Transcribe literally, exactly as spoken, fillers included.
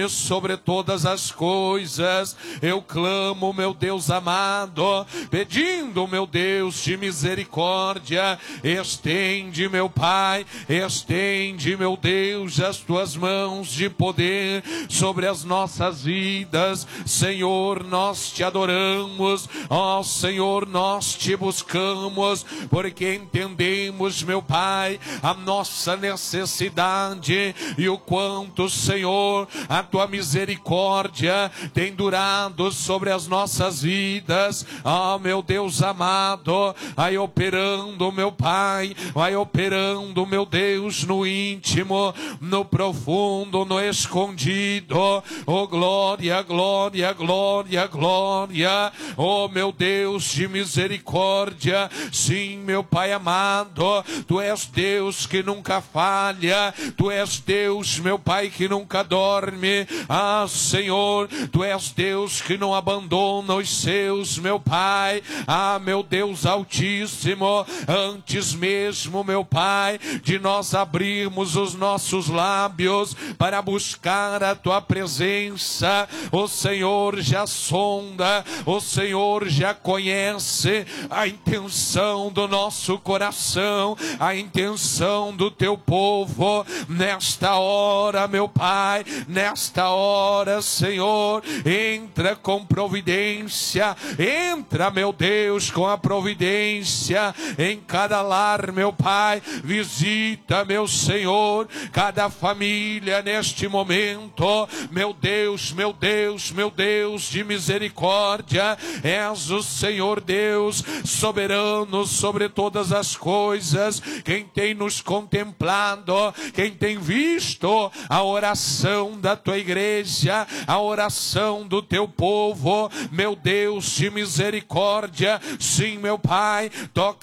sobre todas as coisas, eu clamo, meu Deus amado, pedindo, meu Deus de misericórdia, estende, meu Pai, estende, meu Deus, as tuas mãos de poder sobre as nossas vidas. Senhor, nós te adoramos, ó Senhor, nós te buscamos, porque entendemos, meu Pai, a nossa necessidade e o quanto, Senhor, a tua misericórdia tem durado sobre as nossas vidas. Ah, meu Deus amado, vai operando, meu Pai, vai operando, meu Deus, no íntimo, no profundo, no escondido. Oh, glória, glória, glória, glória. Oh, meu Deus de misericórdia. Sim, meu Pai amado, tu és Deus que nunca falha, tu és Deus, meu Pai, que nunca dorme. Ah, Senhor, tu és Deus que não abandona os seus, meu Pai. Ah, meu Deus altíssimo, antes mesmo, meu Pai, de nós abrirmos os nossos lábios para buscar a tua presença, o Senhor já sonda, o Senhor já conhece a intenção do nosso coração, a intenção do teu povo. Nesta hora, meu Pai, nesta hora, Senhor, entra com providência, entra, meu Deus, com a providência em cada lar, meu Pai. Visita, meu Senhor, cada família neste momento, meu Deus, meu Deus, meu Deus de misericórdia. És o Senhor Deus soberano sobre todas as coisas. Quem tem nos contemplado, quem tem visto a oração da tua igreja, a oração do teu povo, meu Deus de misericórdia. Sim, meu Pai, toca